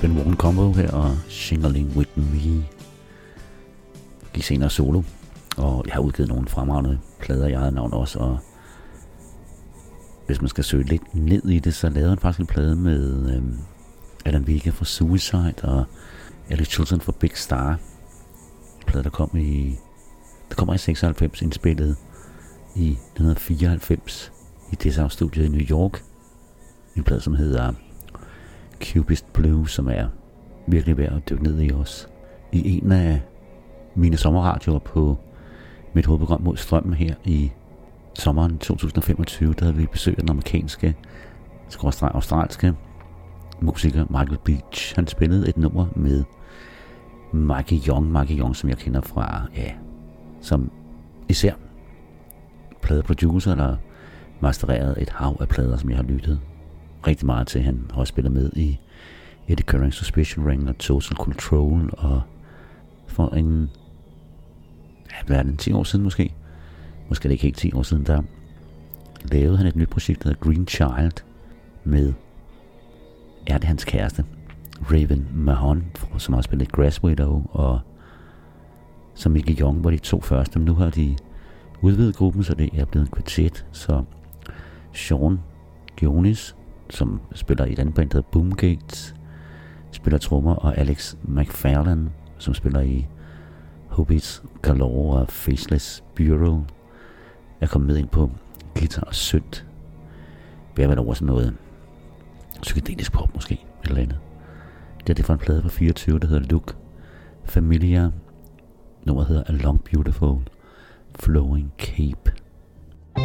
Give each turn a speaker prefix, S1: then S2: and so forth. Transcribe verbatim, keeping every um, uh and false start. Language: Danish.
S1: Ben Warren Combo her og Shingling With Me. De senere solo, og jeg har udgivet nogle fremragende plader i eget navn også, og hvis man skal søge lidt ned i det, så lavede han faktisk en plade med øhm, Alan Vega fra Suicide og Alex Chilton fra Big Star. En plade, der kom i der kommer i seksoghalvfems, indspillet i nitten fireoghalvfems i Dessau-studiet i New York. En plade, som hedder Cubist Blue, som er virkelig værd at dykke ned i også. I en af mine sommerradioer på mit hovedprogram Mod Strømmen her i sommeren to tusind og femogtyve, der havde vi besøg af den amerikanske, skråstreg australske musiker Michael Beach. Han spillede et nummer med Mikey Young, Mikey Young, som jeg kender fra, ja, som især pladeproducer, der mastererede et hav af plader, som jeg har lyttet rigtig meget til. Han har også spillet med i Eddie Currings Suspicion Ring og Total Control, og for en, ja, hvad er det, ti år siden måske, måske er det ikke helt ti år siden, der lavede han et nyt projekt, der hedder Green Child, med, er det hans kæreste, Raven Mahon, som har spillet Grass Widow, og som Mickey Young var de to første, men nu har de udvidet gruppen, så det er blevet en kvartet, så Sean Gionis, som spiller i et andet band, der hedder Boomgates, spiller trommer, og Alex McFarlane, som spiller i Hobbits Galore og Faceless Bureau, er kommet med ind på guitar og synth. Det er vel over sådan noget psykedelisk pop måske, eller andet. Det er det for en plade fra fireogtyve, der hedder Look Familiar. Nummeret hedder A Long Beautiful Flowing Cape.